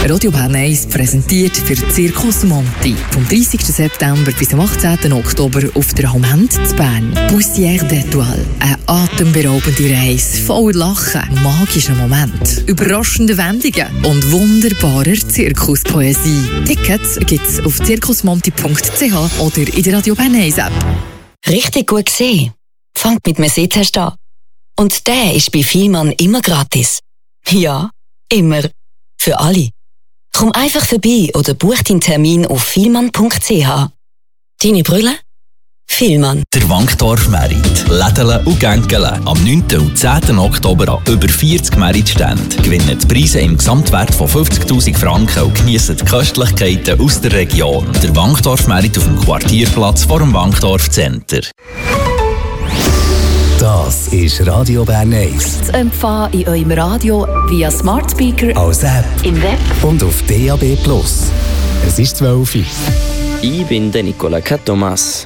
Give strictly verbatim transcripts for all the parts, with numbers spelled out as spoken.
Radio Bern eins präsentiert für Circus Monti. Vom dreißigsten September bis zum achtzehnten Oktober auf der Haumend zu Bern. Poussière d'Étoile. Eine atemberaubende Reise voller Lachen, magischer Moment, überraschende Wendungen und wunderbarer Zirkuspoesie. Tickets gibt's auf zirkusmonti punkt c h oder in der Radio Bern eins App. Richtig gut gesehen. Fangt mit einem Sitztest an. Und der ist bei Vielmann immer gratis. Ja, immer. Für alle. Komm einfach vorbei oder buch deinen Termin auf vielmann punkt c h. Deine Brille? Vielmann. Der Wankdorf Merit. Lädele und Gänkele. Am neunten und zehnten Oktober an über vierzig Merit-Ständen. Gewinnen die Preise im Gesamtwert von fünfzigtausend Franken und geniessen die Köstlichkeiten aus der Region. Der Wankdorf Merit auf dem Quartierplatz vor dem Wankdorf Center. Das ist Radio Bern eins. Zu empfangen in eurem Radio via Smart Speaker, als App im Web und auf D A B plus. Es ist zwölf Uhr. Ich bin der Nicola Thomas.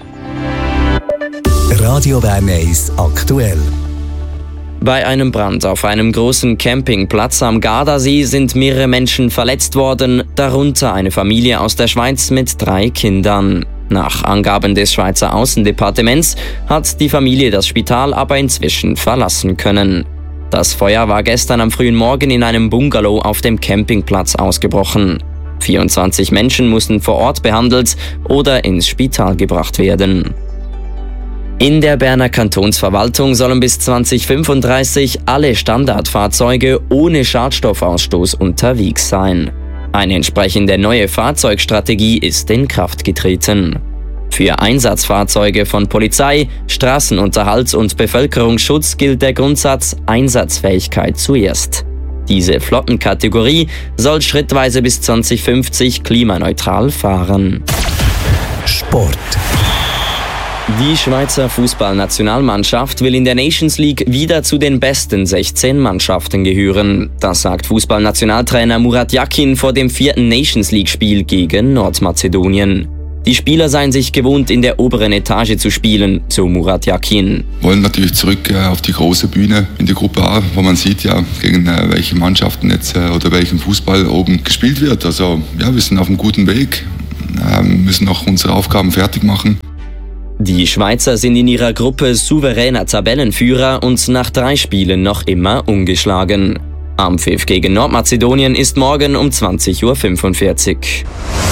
Radio Bern eins aktuell. Bei einem Brand auf einem großen Campingplatz am Gardasee sind mehrere Menschen verletzt worden, darunter eine Familie aus der Schweiz mit drei Kindern. Nach Angaben des Schweizer Außendepartements hat die Familie das Spital aber inzwischen verlassen können. Das Feuer war gestern am frühen Morgen in einem Bungalow auf dem Campingplatz ausgebrochen. vierundzwanzig Menschen mussten vor Ort behandelt oder ins Spital gebracht werden. In der Berner Kantonsverwaltung sollen bis zwanzig fünfunddreißig alle Standardfahrzeuge ohne Schadstoffausstoß unterwegs sein. Eine entsprechende neue Fahrzeugstrategie ist in Kraft getreten. Für Einsatzfahrzeuge von Polizei, Straßenunterhalt und Bevölkerungsschutz gilt der Grundsatz Einsatzfähigkeit zuerst. Diese Flottenkategorie soll schrittweise bis zwanzig fünfzig klimaneutral fahren. Sport. Die Schweizer Fußballnationalmannschaft will in der Nations League wieder zu den besten sechzehn Mannschaften gehören. Das sagt Fußballnationaltrainer Murat Yakin vor dem vierten Nations League-Spiel gegen Nordmazedonien. Die Spieler seien sich gewohnt, in der oberen Etage zu spielen, so Murat Yakin. Wir wollen natürlich zurück äh, auf die große Bühne in die Gruppe A, wo man sieht, ja, gegen äh, welche Mannschaften jetzt äh, oder welchen Fußball oben gespielt wird. Also ja, wir sind auf einem guten Weg, äh, müssen noch unsere Aufgaben fertig machen. Die Schweizer sind in ihrer Gruppe souveräner Tabellenführer und nach drei Spielen noch immer ungeschlagen. Am Pfiff gegen Nordmazedonien ist morgen um zwanzig Uhr fünfundvierzig.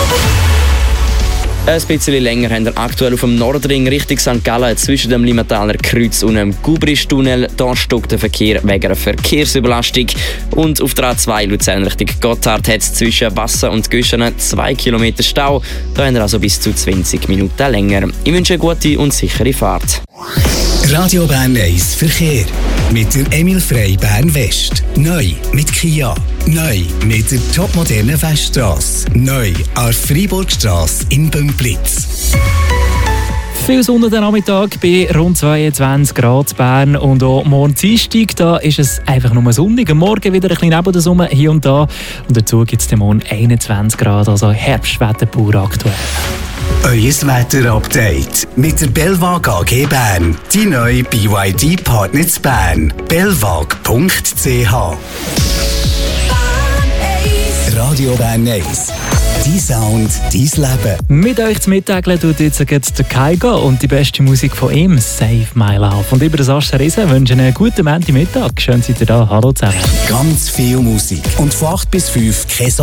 Ein bisschen länger haben wir aktuell auf dem Nordring Richtung Sankt Gallen zwischen dem Limmataler Kreuz und dem Gubristunnel. Da stockt der Verkehr wegen einer Verkehrsüberlastung. Und auf der A zwei Luzern Richtung Gotthard hat es zwischen Wasser und Göschenen zwei Kilometer Stau. Da haben wir also bis zu zwanzig Minuten länger. Ich wünsche eine gute und sichere Fahrt. Radio Bern eins Verkehr. Mit der Emil Frey Bern West. Neu mit Kia. Neu mit der topmodernen Weststrasse. Neu an der Freiburgstrasse in Bümplitz. Viel Sonne den Nachmittag bei rund zweiundzwanzig Grad in Bern. Und auch morgen Dienstag, da ist es einfach nur sonnig. Am Morgen wieder ein bisschen neben der Sonne hier und da. Und dazu gibt es morgen einundzwanzig Grad, also Herbstwetter pur aktuell. Euer Wetter-Update mit der Belwag A G Bern. Die neue B Y D-Partner zu Bern. belwag punkt c h. Radio Bern eins. Dein Sound, dein Leben. Mit euch zu mittageln tut jetzt der Kaigo und die beste Musik von ihm, Save My Love. Und über das Ascher Riesen wünsche ich einen guten Montagmittag. Schön seid ihr da. Hallo zusammen. Ganz viel Musik. Und von acht bis fünf kein